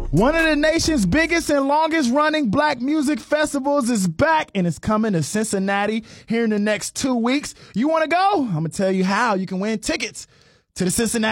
One of the nation's biggest and longest running black music festivals is back and it's coming to Cincinnati here in the next 2 weeks. You want to go? I'm going to tell you how you can win tickets to the Cincinnati